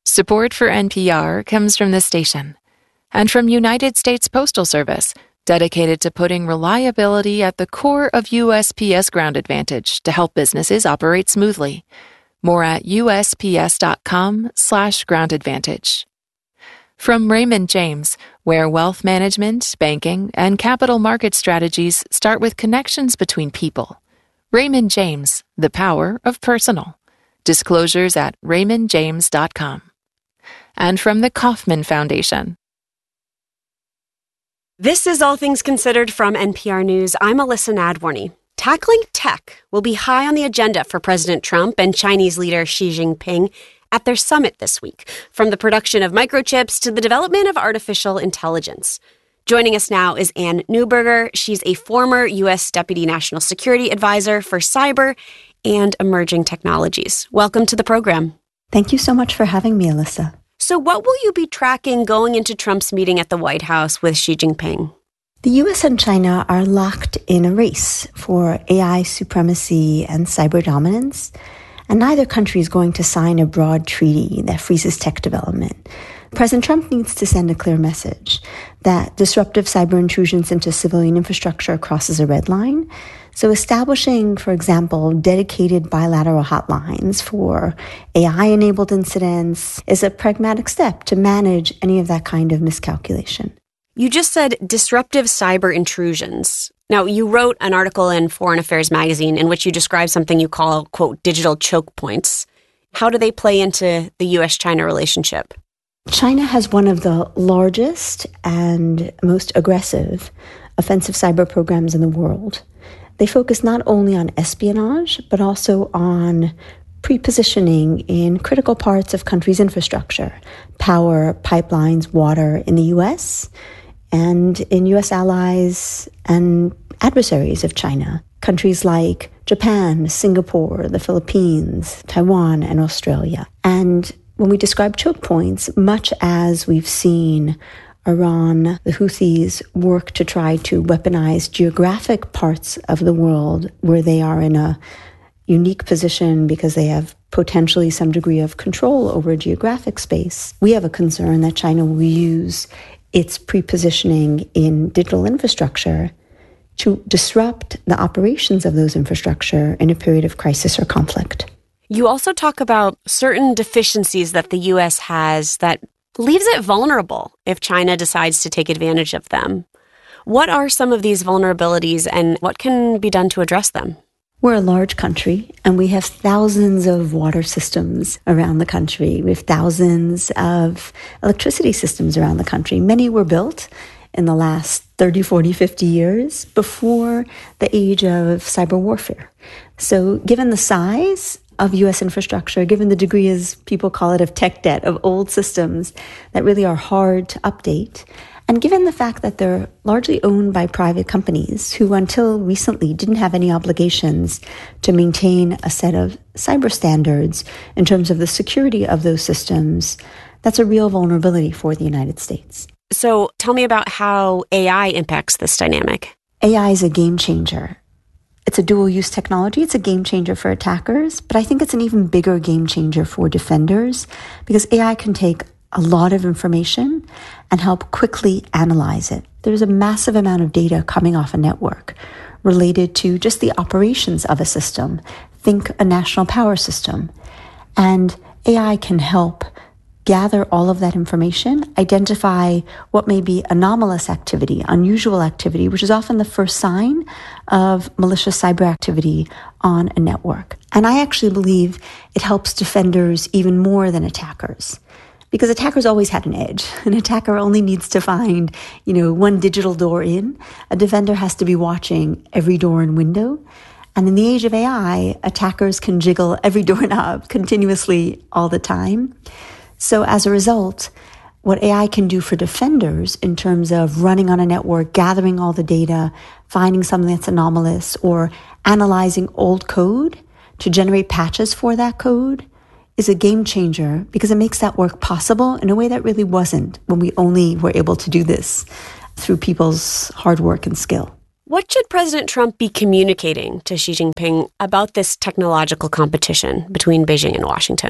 Support for NPR comes from this station and from United States Postal Service, dedicated to putting reliability at the core of USPS Ground Advantage to help businesses operate smoothly. More at usps.com/Ground Advantage. From Raymond James, where wealth management, banking, and capital market strategies start with connections between people. Raymond James, the power of personal. Disclosures at raymondjames.com. And from the Kauffman Foundation. This is All Things Considered from NPR News. I'm Alyssa Nadworny. Tackling tech will be high on the agenda for President Trump and Chinese leader Xi Jinping at their summit this week, from the production of microchips to the development of artificial intelligence. Joining us now is Anne Neuberger. She's a former U.S. Deputy National Security Advisor for Cyber and Emerging Technologies. Welcome to the program. Thank you so much for having me, Alyssa. So what will you be tracking going into Trump's meeting at the White House with Xi Jinping? The U.S. and China are locked in a race for AI supremacy and cyber dominance, and neither country is going to sign a broad treaty that freezes tech development. President Trump needs to send a clear message that disruptive cyber intrusions into civilian infrastructure crosses a red line. So establishing, for example, dedicated bilateral hotlines for AI-enabled incidents is a pragmatic step to manage any of that kind of miscalculation. You just said disruptive cyber intrusions. Now, you wrote an article in Foreign Affairs magazine in which you describe something you call, quote, digital choke points. How do they play into the U.S.-China relationship? China has one of the largest and most aggressive offensive cyber programs in the world. They focus not only on espionage, but also on pre-positioning in critical parts of countries' infrastructure, power, pipelines, water in the U.S., and in U.S. allies and adversaries of China, countries like Japan, Singapore, the Philippines, Taiwan, and Australia. And when we describe choke points, much as we've seen Iran, the Houthis work to try to weaponize geographic parts of the world where they are in a unique position because they have potentially some degree of control over a geographic space, we have a concern that China will use its pre-positioning in digital infrastructure to disrupt the operations of those infrastructure in a period of crisis or conflict. You also talk about certain deficiencies that the U.S. has that leaves it vulnerable if China decides to take advantage of them. What are some of these vulnerabilities and what can be done to address them? We're a large country, and we have thousands of water systems around the country. We have thousands of electricity systems around the country. Many were built in the last 30, 40, 50 years before the age of cyber warfare. So given the size of U.S. infrastructure, given the degree, as people call it, of tech debt, of old systems that really are hard to update, and given the fact that they're largely owned by private companies who until recently didn't have any obligations to maintain a set of cyber standards in terms of the security of those systems, that's a real vulnerability for the United States. So tell me about how AI impacts this dynamic. AI is a game changer. It's a dual-use technology. It's a game changer for attackers, but I think it's an even bigger game changer for defenders because AI can take a lot of information and help quickly analyze it. There's a massive amount of data coming off a network related to just the operations of a system. Think a national power system. And AI can help gather all of that information, identify what may be anomalous activity, unusual activity, which is often the first sign of malicious cyber activity on a network. And I actually believe it helps defenders even more than attackers. Because attackers always had an edge. An attacker only needs to find, one digital door in. A defender has to be watching every door and window. And in the age of AI, attackers can jiggle every doorknob continuously all the time. So as a result, what AI can do for defenders in terms of running on a network, gathering all the data, finding something that's anomalous, or analyzing old code to generate patches for that code, is a game changer because it makes that work possible in a way that really wasn't when we only were able to do this through people's hard work and skill. What should President Trump be communicating to Xi Jinping about this technological competition between Beijing and Washington?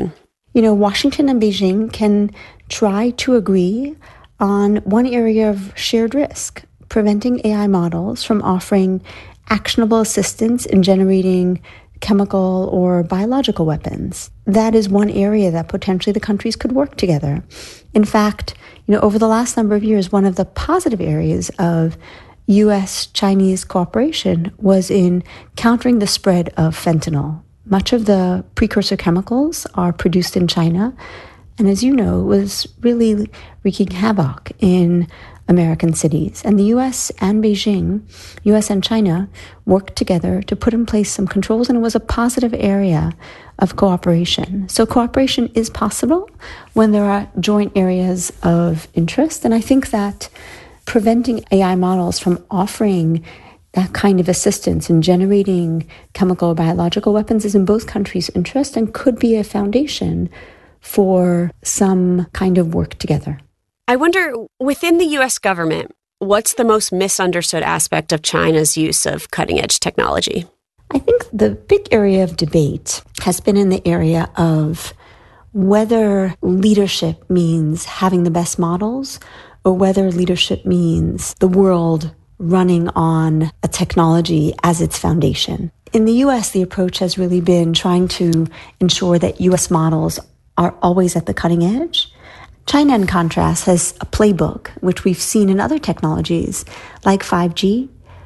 Washington and Beijing can try to agree on one area of shared risk, preventing AI models from offering actionable assistance in generating chemical or biological weapons. That is one area that potentially the countries could work together. In fact, over the last number of years, one of the positive areas of U.S.-Chinese cooperation was in countering the spread of fentanyl. Much of the precursor chemicals are produced in China, and as you know, it was really wreaking havoc in American cities. And the U.S. and Beijing, U.S. and China, worked together to put in place some controls, and it was a positive area of cooperation. So cooperation is possible when there are joint areas of interest, and I think that preventing AI models from offering that kind of assistance in generating chemical or biological weapons is in both countries' interest and could be a foundation for some kind of work together. I wonder, within the U.S. government, what's the most misunderstood aspect of China's use of cutting-edge technology? I think the big area of debate has been in the area of whether leadership means having the best models or whether leadership means the world running on a technology as its foundation. In the U.S., the approach has really been trying to ensure that U.S. models are always at the cutting edge. China, in contrast, has a playbook, which we've seen in other technologies, like 5G,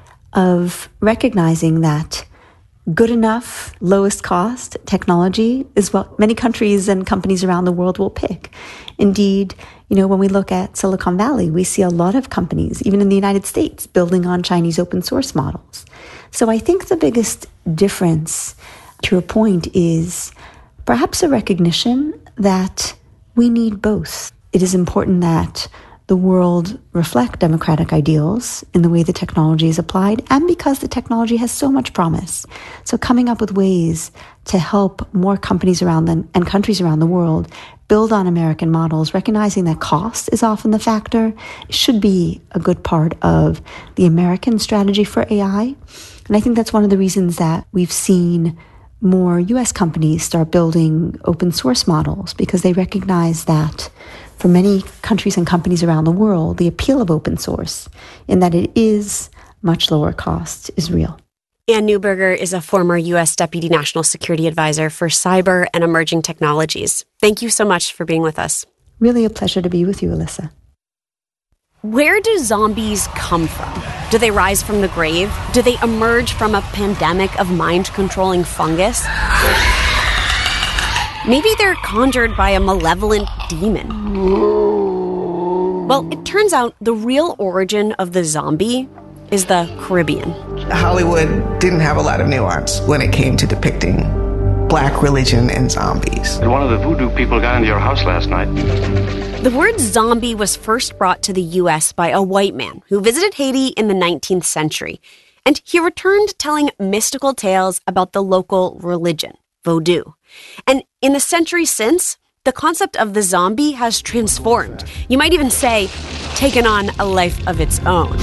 of recognizing that good enough, lowest cost technology is what many countries and companies around the world will pick. Indeed, when we look at Silicon Valley, we see a lot of companies, even in the United States, building on Chinese open source models. So I think the biggest difference, to a point, is perhaps a recognition that we need both. It is important that the world reflect democratic ideals in the way the technology is applied, and because the technology has so much promise. So coming up with ways to help more companies around and countries around the world build on American models, recognizing that cost is often the factor, should be a good part of the American strategy for AI. And I think that's one of the reasons that we've seen more U.S. companies start building open source models, because they recognize that for many countries and companies around the world, the appeal of open source, in that it is much lower cost, is real. Anne Neuberger is a former U.S. Deputy National Security Advisor for Cyber and Emerging Technologies. Thank you so much for being with us. Really a pleasure to be with you, Alyssa. Where do zombies come from? Do they rise from the grave? Do they emerge from a pandemic of mind-controlling fungus? Maybe they're conjured by a malevolent demon. Well, it turns out the real origin of the zombie is the Caribbean. Hollywood didn't have a lot of nuance when it came to depicting Black religion and zombies. One of the voodoo people got into your house last night. The word zombie was first brought to the U.S. by a white man who visited Haiti in the 19th century. And he returned telling mystical tales about the local religion, Vodou. And in the centuries since, the concept of the zombie has transformed. You might even say, taken on a life of its own.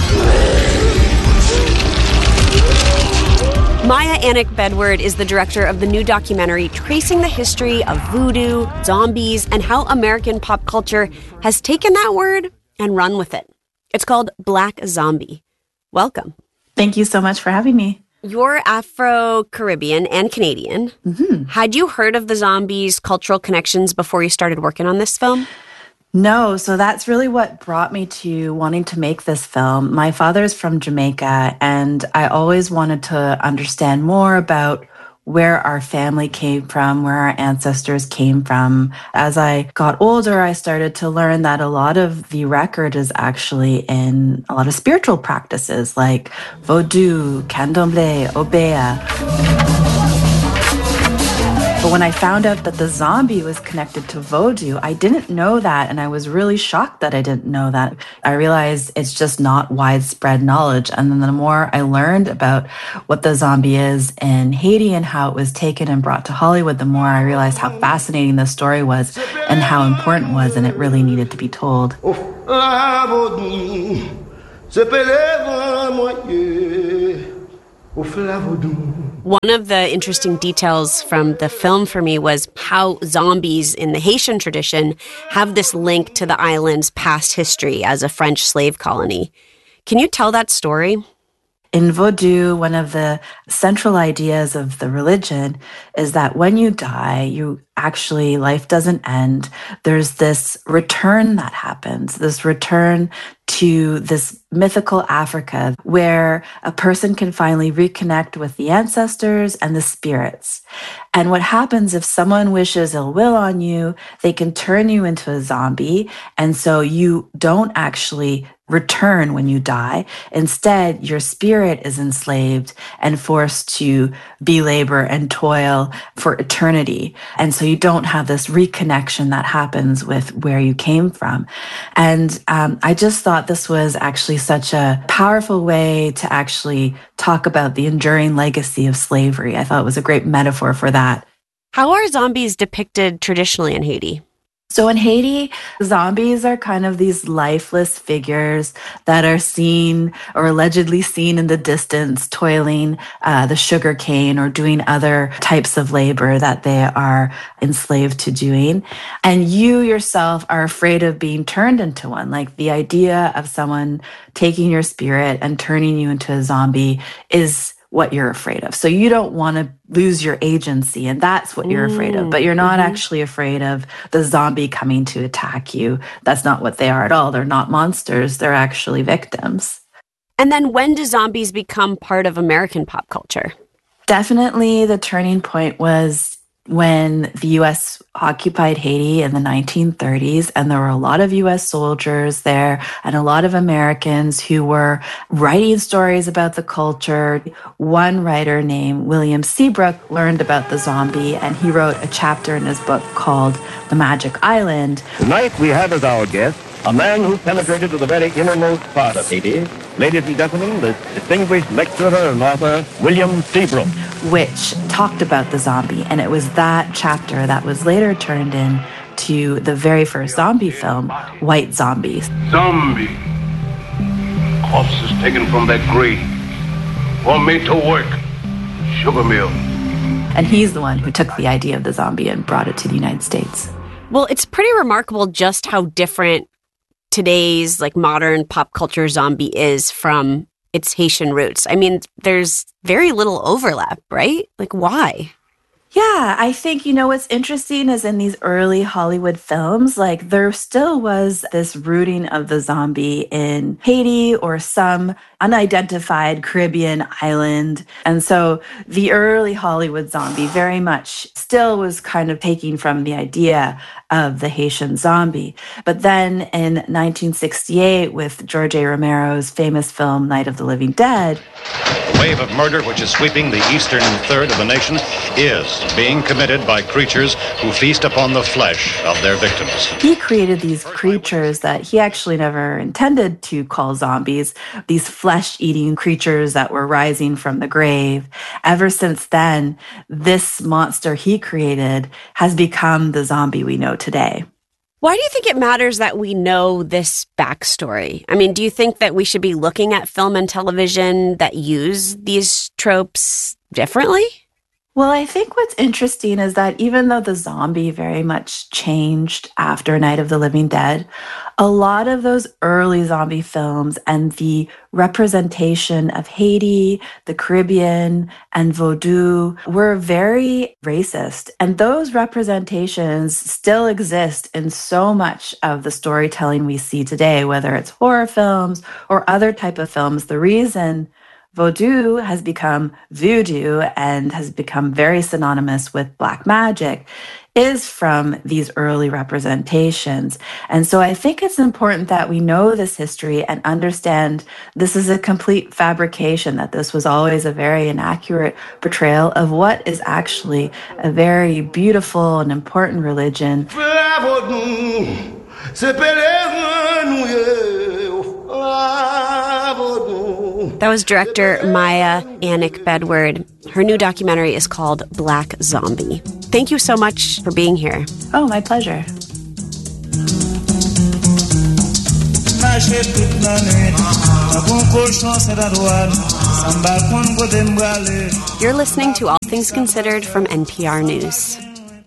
Maya Anik-Bedward is the director of the new documentary tracing the history of voodoo, zombies, and how American pop culture has taken that word and run with it. It's called Black Zombie. Welcome. Thank you so much for having me. You're Afro-Caribbean and Canadian. Mm-hmm. Had you heard of the zombies' cultural connections before you started working on this film? No, so that's really what brought me to wanting to make this film. My father is from Jamaica, and I always wanted to understand more about where our family came from, where our ancestors came from. As I got older, I started to learn that a lot of the record is actually in a lot of spiritual practices like Vodou, Candomblé, Obeah. But when I found out that the zombie was connected to Vodou, I didn't know that, and I was really shocked that I didn't know that. I realized it's just not widespread knowledge. And then the more I learned about what the zombie is in Haiti and how it was taken and brought to Hollywood, the more I realized how fascinating the story was and how important it was, and it really needed to be told. One of the interesting details from the film for me was how zombies in the Haitian tradition have this link to the island's past history as a French slave colony. Can you tell that story? In Vodou, one of the central ideas of the religion is that when you die, life doesn't end. There's this return that happens, this return to this mythical Africa where a person can finally reconnect with the ancestors and the spirits. And what happens if someone wishes ill will on you, they can turn you into a zombie. And so you don't actually return when you die. Instead, your spirit is enslaved and forced to belabor and toil for eternity. And so you don't have this reconnection that happens with where you came from. And I just thought this was actually such a powerful way to actually talk about the enduring legacy of slavery. I thought it was a great metaphor for that. How are zombies depicted traditionally in Haiti? So in Haiti, zombies are kind of these lifeless figures that are seen or allegedly seen in the distance, toiling the sugar cane or doing other types of labor that they are enslaved to doing. And you yourself are afraid of being turned into one. Like the idea of someone taking your spirit and turning you into a zombie is what you're afraid of. So you don't want to lose your agency, and that's what you're afraid of. But you're not actually afraid of the zombie coming to attack you. That's not what they are at all. They're not monsters. They're actually victims. And then when do zombies become part of American pop culture? Definitely the turning point was when the U.S. occupied Haiti in the 1930s, and there were a lot of U.S. soldiers there and a lot of Americans who were writing stories about the culture. One writer named William Seabrook learned about the zombie, and he wrote a chapter in his book called The Magic Island. Tonight we have as our guest a man who penetrated to the very innermost part of Haiti. Ladies and gentlemen, the distinguished lecturer and author, William Seabrook. Which talked about the zombie. And it was that chapter that was later turned into the very first zombie film, White Zombie. Zombie. Corpses taken from their grave. Or made to work. Sugar mill. And he's the one who took the idea of the zombie and brought it to the United States. Well, it's pretty remarkable just how different today's modern pop culture zombie is from its Haitian roots. I mean, there's very little overlap, right? Why? Yeah, I think, what's interesting is in these early Hollywood films, there still was this rooting of the zombie in Haiti or some unidentified Caribbean island. And so the early Hollywood zombie very much still was kind of taking from the idea of the Haitian zombie. But then in 1968, with George A. Romero's famous film, Night of the Living Dead, the wave of murder which is sweeping the eastern third of the nation is being committed by creatures who feast upon the flesh of their victims. He created these creatures that he actually never intended to call zombies, these flesh-eating creatures that were rising from the grave. Ever since then, this monster he created has become the zombie we know today. Why do you think it matters that we know this backstory? I mean, do you think that we should be looking at film and television that use these tropes differently? Well, I think what's interesting is that even though the zombie very much changed after Night of the Living Dead, a lot of those early zombie films and the representation of Haiti, the Caribbean, and Vodou were very racist. And those representations still exist in so much of the storytelling we see today, whether it's horror films or other type of films. The reason Vodou has become voodoo and has become very synonymous with black magic is from these early representations. And so I think it's important that we know this history and understand this is a complete fabrication, that this was always a very inaccurate portrayal of what is actually a very beautiful and important religion. That was director Maya Anik Bedward. Her new documentary is called Black Zombie. Thank you so much for being here. Oh, my pleasure. You're listening to All Things Considered from NPR News.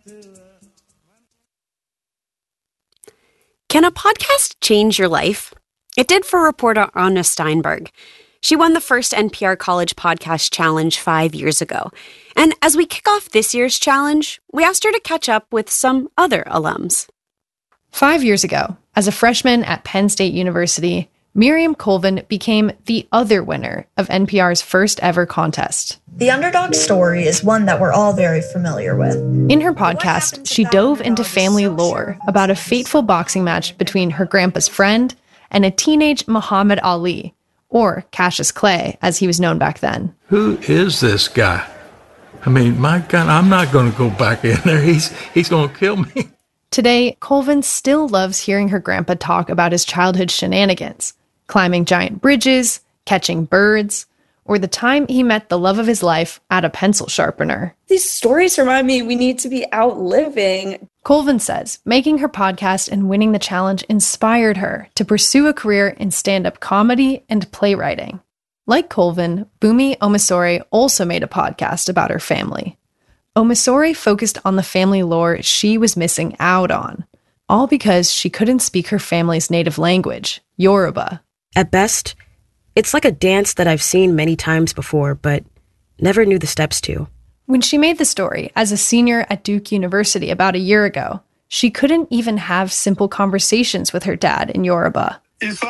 Can a podcast change your life? It did for reporter Anya Steinberg. She won the first NPR College Podcast Challenge 5 years ago. And as we kick off this year's challenge, we asked her to catch up with some other alums. 5 years ago, as a freshman at Penn State University, Miriam Colvin became the other winner of NPR's first ever contest. The underdog story is one that we're all very familiar with. In her podcast, she dove into family lore about a fateful boxing match between her grandpa's friend and a teenage Muhammad Ali, or Cassius Clay, as he was known back then. Who is this guy? I mean, my God, I'm not going to go back in there. He's going to kill me. Today, Colvin still loves hearing her grandpa talk about his childhood shenanigans, climbing giant bridges, catching birds, or the time he met the love of his life at a pencil sharpener. These stories remind me we need to be out living. Colvin says making her podcast and winning the challenge inspired her to pursue a career in stand-up comedy and playwriting. Like Colvin, Bumi Omisore also made a podcast about her family. Omisore focused on the family lore she was missing out on, all because she couldn't speak her family's native language, Yoruba. At best, it's like a dance that I've seen many times before, but never knew the steps to. When she made the story as a senior at Duke University about a year ago, she couldn't even have simple conversations with her dad in Yoruba.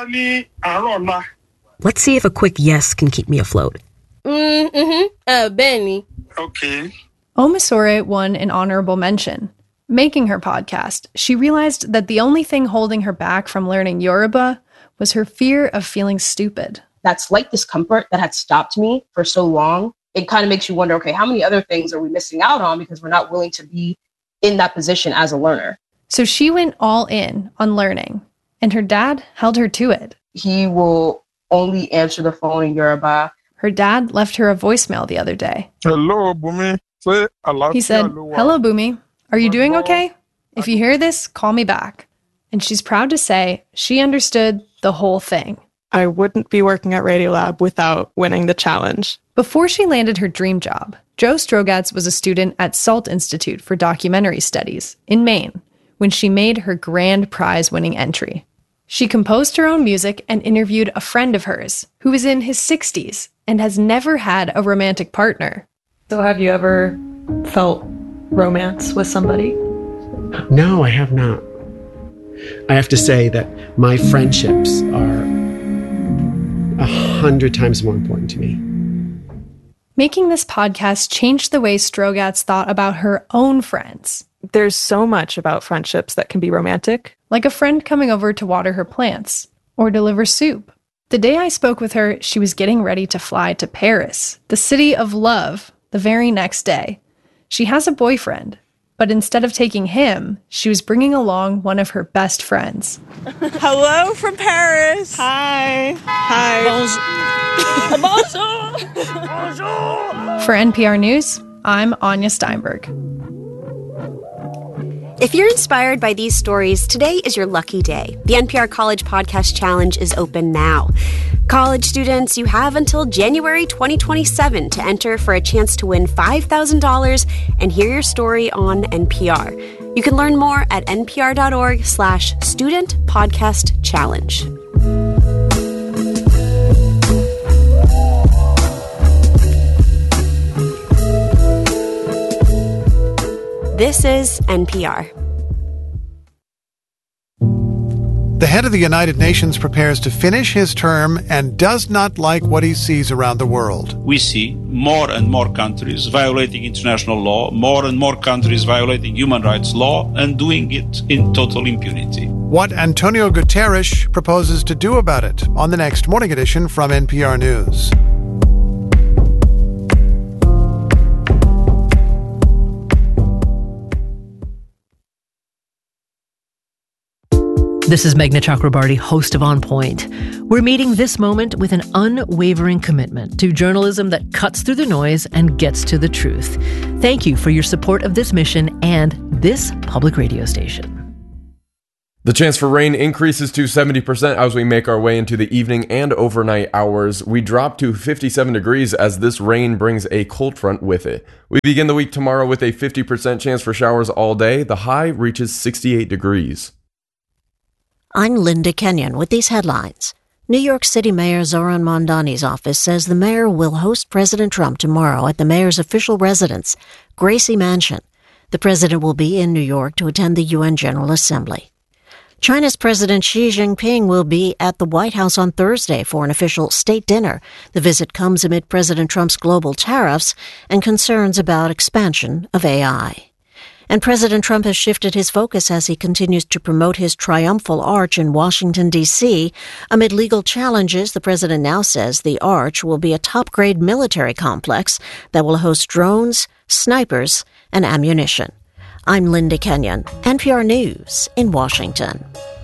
Let's see if a quick yes can keep me afloat. Benny. Okay. Omisore won an honorable mention. Making her podcast, she realized that the only thing holding her back from learning Yoruba was her fear of feeling stupid. That slight discomfort that had stopped me for so long, it kind of makes you wonder, okay, how many other things are we missing out on because we're not willing to be in that position as a learner? So she went all in on learning, and her dad held her to it. He will only answer the phone in Yoruba. Her dad left her a voicemail the other day. Hello, Bumi. He said, "Hello, Bumi. Are you doing okay? If you hear this, call me back." And she's proud to say she understood the whole thing. I wouldn't be working at Radiolab without winning the challenge. Before she landed her dream job, Jo Strogatz was a student at Salt Institute for Documentary Studies in Maine when she made her grand prize-winning entry. She composed her own music and interviewed a friend of hers who is in his 60s and has never had a romantic partner. So have you ever felt romance with somebody? No, I have not. I have to say that my friendships are 100 times more important to me. Making this podcast changed the way Strogatz thought about her own friends. There's so much about friendships that can be romantic. Like a friend coming over to water her plants or deliver soup. The day I spoke with her, she was getting ready to fly to Paris, the city of love, the very next day. She has a boyfriend, but instead of taking him, she was bringing along one of her best friends. Hello from Paris. Hi. Hi. Bonjour. Bonjour. For NPR News, I'm Anya Steinberg. If you're inspired by these stories, today is your lucky day. The NPR College Podcast Challenge is open now. College students, you have until January 2027 to enter for a chance to win $5,000 and hear your story on NPR. You can learn more at npr.org/Student Podcast Challenge. This is NPR. The head of the United Nations prepares to finish his term and does not like what he sees around the world. We see more and more countries violating international law, more and more countries violating human rights law, and doing it in total impunity. What Antonio Guterres proposes to do about it on the next Morning Edition from NPR News. This is Meghna Chakrabarti, host of On Point. We're meeting this moment with an unwavering commitment to journalism that cuts through the noise and gets to the truth. Thank you for your support of this mission and this public radio station. The chance for rain increases to 70% as we make our way into the evening and overnight hours. We drop to 57 degrees as this rain brings a cold front with it. We begin the week tomorrow with a 50% chance for showers all day. The high reaches 68 degrees. I'm Linda Kenyon with these headlines. New York City Mayor Zohran Mamdani's office says the mayor will host President Trump tomorrow at the mayor's official residence, Gracie Mansion. The president will be in New York to attend the UN General Assembly. China's President Xi Jinping will be at the White House on Thursday for an official state dinner. The visit comes amid President Trump's global tariffs and concerns about expansion of AI. And President Trump has shifted his focus as he continues to promote his triumphal arch in Washington, D.C. Amid legal challenges, the president now says the arch will be a top-grade military complex that will host drones, snipers, and ammunition. I'm Linda Kenyon, NPR News in Washington.